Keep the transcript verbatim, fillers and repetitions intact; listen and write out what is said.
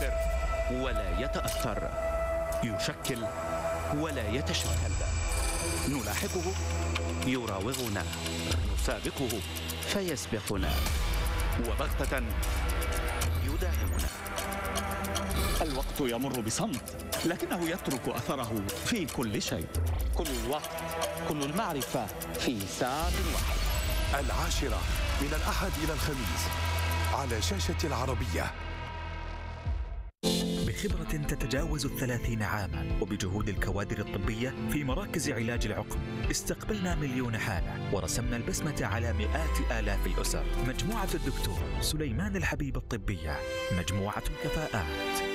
يؤثر ولا يتأثر، يشكل ولا يتشكل. نلاحقه يراوغنا، نسابقه فيسبقنا، وبغتة يداهمنا. الوقت يمر بصمت، لكنه يترك أثره في كل شيء. كل الوقت، كل المعرفة في ساعة واحدة. العاشرة من الأحد إلى الخميس على شاشة العربية. بخبرة تتجاوز الثلاثين عاما وبجهود الكوادر الطبية في مراكز علاج العقم، استقبلنا مليون حالة ورسمنا البسمة على مئات آلاف الأسر. مجموعة الدكتور سليمان الحبيب الطبية، مجموعة الكفاءات.